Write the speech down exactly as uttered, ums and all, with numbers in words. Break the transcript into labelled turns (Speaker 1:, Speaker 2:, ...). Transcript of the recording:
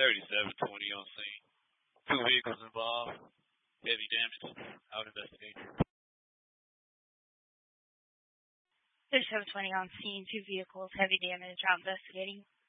Speaker 1: thirty-seven twenty on scene. Two vehicles involved. Heavy damage. Out investigating.
Speaker 2: thirty-seven twenty on scene. Two vehicles. Heavy damage. Out investigating.